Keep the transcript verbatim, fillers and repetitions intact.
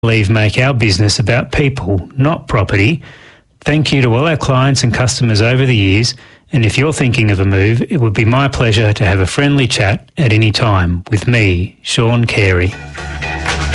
believe make our business about people, not property. Thank you to all our clients and customers over the years, and if you're thinking of a move, it would be my pleasure to have a friendly chat at any time with me, Sean Carey.